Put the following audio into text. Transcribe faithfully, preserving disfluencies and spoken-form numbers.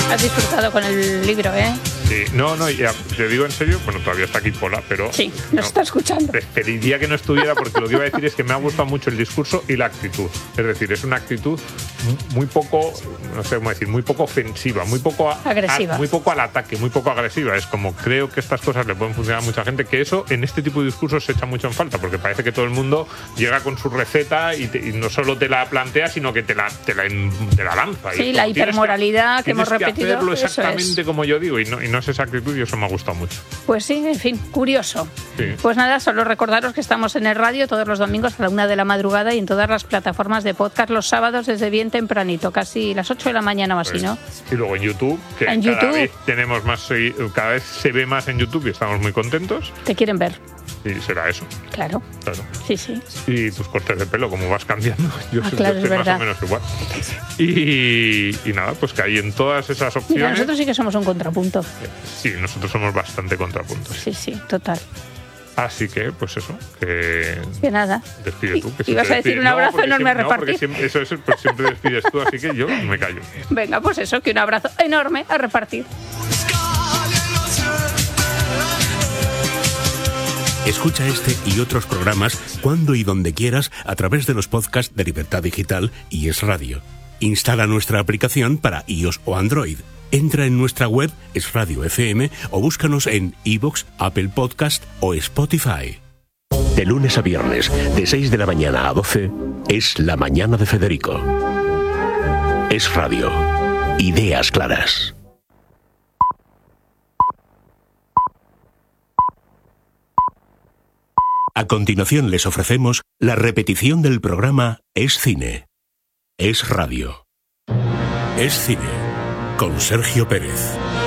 Has disfrutado con el libro, ¿eh? Sí, no, no, ya, te digo en serio, bueno, todavía está aquí Pola, pero... Sí, nos no, está escuchando. Preferiría que no estuviera, porque lo que iba a decir es que me ha gustado mucho el discurso y la actitud. Es decir, es una actitud muy poco, no sé cómo decir, muy poco ofensiva, muy poco... A, agresiva. A, muy poco al ataque, muy poco agresiva. Es como, creo que estas cosas le pueden funcionar a mucha gente, que eso en este tipo de discursos se echa mucho en falta, porque parece que todo el mundo llega con su receta y, te, y no solo te la plantea, sino que te la, te la, te la lanza. Sí, y la hipermoralidad que, que hemos que repetido. Hacerlo exactamente es. como yo digo, y no, y no es esa actitud, y eso me ha gustado mucho. Pues sí, en fin, curioso. Sí. Pues nada, solo recordaros que estamos en el radio todos los domingos a la una de la madrugada y en todas las plataformas de podcast los sábados desde bien tempranito, casi las ocho de la mañana o así, ¿no? Y luego en YouTube, que en cada YouTube. vez tenemos más, cada vez se ve más en YouTube y estamos muy contentos. ¿Te quieren ver? Sí, será eso. Claro. Claro. Sí, sí. Y tus cortes de pelo, como vas cambiando. Yo, ah, claro, yo es soy verdad. más o menos igual. Y, y nada, pues que hay en todas esas opciones. Mira, nosotros sí que somos un contrapunto. Sí, nosotros somos bastante contrapuntos. Sí, sí, total. Así que, pues eso, que... Que nada. Despide tú. Que y vas a decir un abrazo no, enorme siempre, a repartir. No, siempre, eso es, pues siempre despides tú, así que yo me callo. Venga, pues eso, que un abrazo enorme a repartir. Escucha este y otros programas cuando y donde quieras a través de los podcasts de Libertad Digital y Es Radio. Instala nuestra aplicación para iOS o Android. Entra en nuestra web Es Radio F M o búscanos en iVoox, Apple Podcast o Spotify. De lunes a viernes, de seis de la mañana a doce, es La Mañana de Federico. Es Radio. Ideas claras. A continuación les ofrecemos la repetición del programa Es Cine. Es Radio. Es Cine. Con Sergio Pérez.